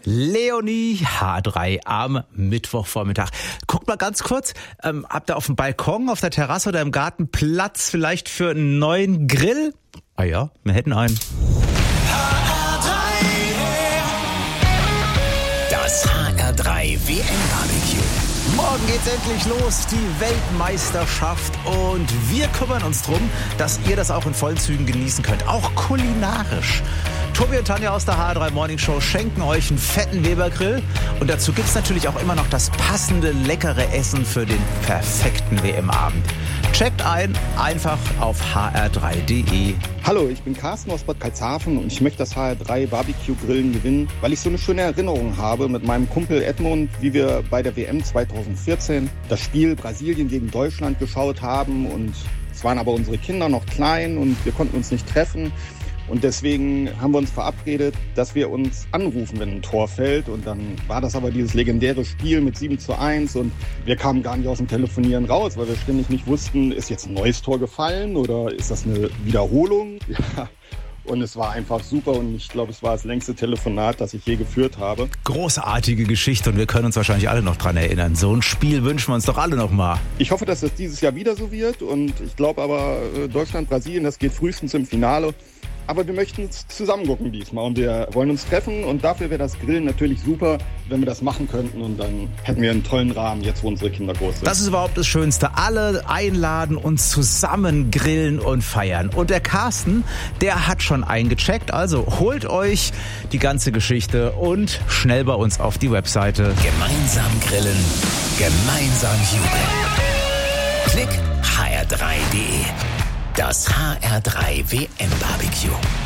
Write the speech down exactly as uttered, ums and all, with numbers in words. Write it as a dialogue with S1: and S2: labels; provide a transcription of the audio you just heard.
S1: Leonie H drei am Mittwochvormittag. Guckt mal ganz kurz, ähm, habt ihr auf dem Balkon, auf der Terrasse oder im Garten Platz vielleicht für einen neuen Grill? Ah ja, wir hätten einen.
S2: Das H R drei W M-Barbecue.
S1: Morgen geht's endlich los, die Weltmeisterschaft, und wir kümmern uns drum, dass ihr das auch in vollen Zügen genießen könnt, auch kulinarisch. Tobi und Tanja aus der H R drei Morning Show schenken euch einen fetten Weber-Grill, und dazu gibt's natürlich auch immer noch das passende, leckere Essen für den perfekten W M-Abend. Checkt ein, einfach auf h r drei punkt d e.
S3: Hallo, ich bin Carsten aus Bad Karlshafen und ich möchte das H R drei Barbecue Grillen gewinnen, weil ich so eine schöne Erinnerung habe mit meinem Kumpel Edmund, wie wir bei der W M zweitausendvierzehn das Spiel Brasilien gegen Deutschland geschaut haben, und es waren aber unsere Kinder noch klein und wir konnten uns nicht treffen. Und deswegen haben wir uns verabredet, dass wir uns anrufen, wenn ein Tor fällt. Und dann war das aber dieses legendäre Spiel mit sieben zu eins. Und wir kamen gar nicht aus dem Telefonieren raus, weil wir ständig nicht wussten, ist jetzt ein neues Tor gefallen oder ist das eine Wiederholung? Ja. Und es war einfach super, und ich glaube, es war das längste Telefonat, das ich je geführt habe.
S1: Großartige Geschichte, und wir können uns wahrscheinlich alle noch dran erinnern. So ein Spiel wünschen wir uns doch alle noch mal.
S3: Ich hoffe, dass es dieses Jahr wieder so wird, und ich glaube aber, Deutschland, Brasilien, das geht frühestens im Finale. Aber wir möchten es zusammen gucken diesmal, und wir wollen uns treffen, und dafür wäre das Grillen natürlich super, wenn wir das machen könnten, und dann hätten wir einen tollen Rahmen, jetzt wo unsere Kinder groß sind.
S1: Das ist überhaupt das Schönste. Alle einladen und zusammen grillen und feiern. Und der Carsten, der hat schon eingecheckt, also holt euch die ganze Geschichte und schnell bei uns auf die Webseite.
S2: Gemeinsam grillen, gemeinsam jubeln. Klick h r drei punkt d e. Das H R drei W M-Barbecue.